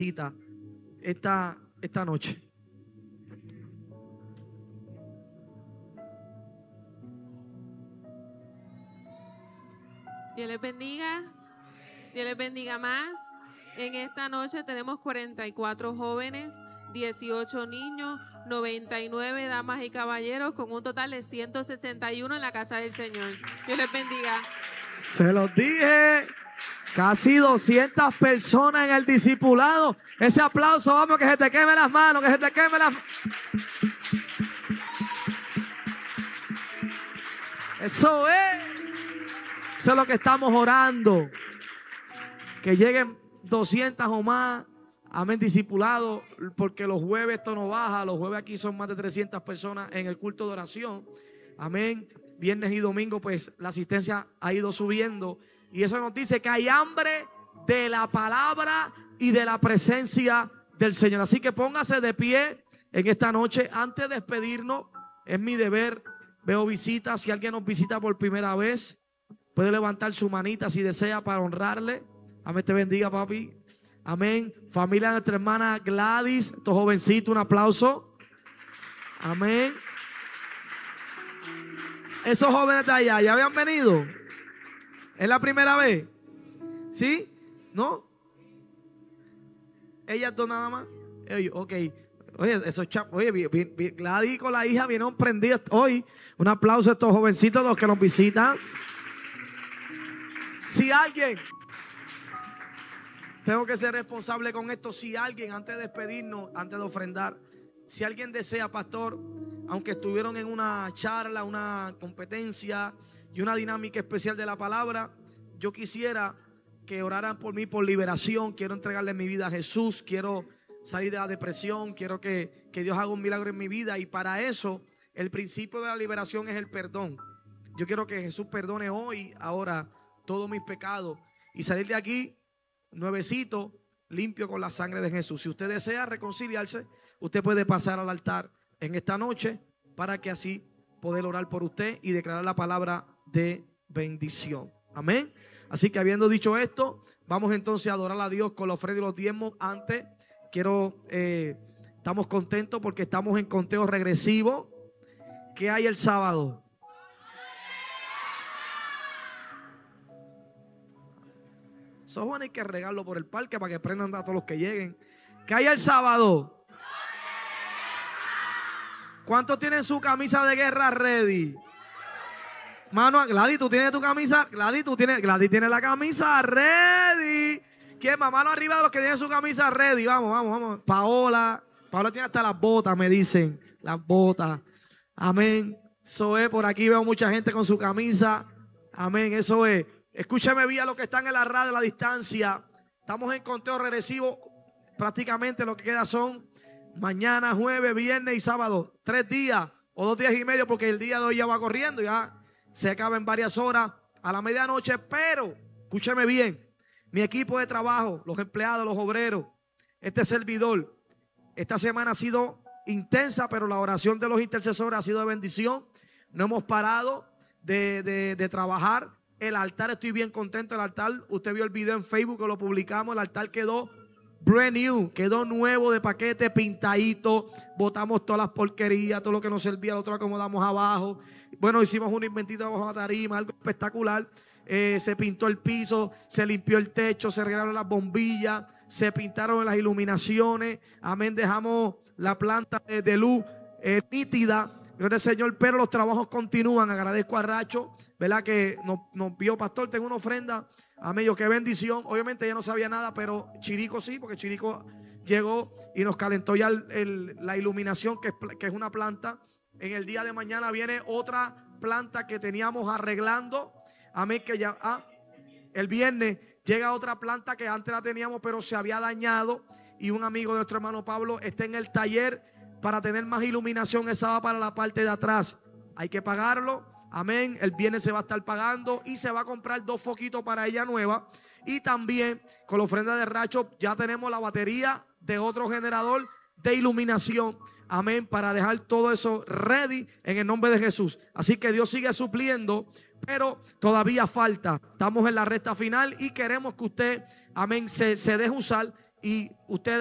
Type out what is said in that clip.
esta noche. Dios les bendiga. Dios les bendiga más. En esta noche tenemos 44 jóvenes, 18 niños, 99 damas y caballeros, con un total de 161 en la casa del Señor. Dios les bendiga. Se los dije. Casi 200 personas en el discipulado. Ese aplauso, vamos, que se te queme las manos, que se te queme las manos. Eso es lo que estamos orando. Que lleguen 200 o más. Amén, discipulado. Porque los jueves esto no baja. Los jueves aquí son más de 300 personas en el culto de oración. Amén. Viernes y domingo pues la asistencia ha ido subiendo. Y eso nos dice que hay hambre de la palabra y de la presencia del Señor. Así que póngase de pie en esta noche. Antes de despedirnos, es mi deber. Veo visitas. Si alguien nos visita por primera vez, puede levantar su manita si desea para honrarle. Amén, te bendiga, papi. Amén. Familia de nuestra hermana Gladys, estos jovencitos, un aplauso. Amén. Esos jóvenes de allá, ¿ya habían venido? ¿Es la primera vez? ¿Sí? ¿No? Ellas dos nada más. Ok. Oye, esos chavos, oye, Gladys con la hija vienen prendidos hoy. Un aplauso a estos jovencitos, los que nos visitan. Si alguien, tengo que ser responsable con esto, si alguien, antes de despedirnos, antes de ofrendar, si alguien desea, pastor, aunque estuvieron en una charla, una competencia y una dinámica especial de la palabra, yo quisiera que oraran por mí por liberación. Quiero entregarle mi vida a Jesús, quiero salir de la depresión, quiero que Dios haga un milagro en mi vida. Y para eso el principio de la liberación es el perdón. Yo quiero que Jesús perdone hoy, ahora, todos mis pecados y salir de aquí nuevecito, limpio con la sangre de Jesús. Si usted desea reconciliarse, usted puede pasar al altar en esta noche para que así poder orar por usted y declarar la palabra de bendición. Amén. Así que habiendo dicho esto, vamos entonces a adorar a Dios con la ofrenda y los diezmos. Antes estamos contentos porque estamos en conteo regresivo. ¿Qué hay el sábado? Esos jóvenes hay que regarlo por el parque para que prendan a todos los que lleguen. ¿Qué hay el sábado? ¿Cuántos tienen su camisa de guerra ready? Mano, Gladys, ¿tú tienes tu camisa? Gladys tiene la camisa ready. ¿Quién más? Mano arriba de los que tienen su camisa ready. Vamos. Paola tiene hasta las botas, me dicen. Las botas. Amén. Eso es, por aquí veo mucha gente con su camisa. Amén, eso es. Escúchame bien a los que están en la radio a la distancia. Estamos en conteo regresivo. Prácticamente lo que queda son mañana, jueves, viernes y sábado. 3 días o 2 días y medio, porque el día de hoy ya va corriendo. Ya se acaba en varias horas a la medianoche. Pero, escúcheme bien, mi equipo de trabajo, los empleados, los obreros, este servidor, esta semana ha sido intensa, pero la oración de los intercesores ha sido de bendición. No hemos parado de trabajar. El altar, estoy bien contento. El altar, usted vio el video en Facebook que lo publicamos. El altar quedó brand new, quedó nuevo de paquete, pintadito. Botamos todas las porquerías, todo lo que nos servía, lo otro acomodamos abajo. Bueno, hicimos un inventito bajo la tarima, algo espectacular. Se pintó el piso, se limpió el techo, se arreglaron las bombillas, se pintaron las iluminaciones. Amén, dejamos la planta de luz nítida. Gloria al Señor, pero los trabajos continúan. Agradezco a Racho, ¿verdad? Que nos vio, pastor, tengo una ofrenda. Amén, yo qué bendición. Obviamente ella no sabía nada, pero Chirico sí, porque Chirico llegó y nos calentó ya la iluminación, que es una planta. En el día de mañana viene otra planta que teníamos arreglando. Amén, que ya el viernes llega otra planta que antes la teníamos, pero se había dañado. Y un amigo de nuestro hermano Pablo está en el taller para tener más iluminación. Esa va para la parte de atrás. Hay que pagarlo. Amén. El viernes se va a estar pagando y se va a comprar 2 foquitos para ella nueva. Y también con la ofrenda de Racho ya tenemos la batería de otro generador de iluminación. Amén. Para dejar todo eso ready en el nombre de Jesús. Así que Dios sigue supliendo, pero todavía falta. Estamos en la recta final y queremos que usted, amén, se deje usar. y ustedes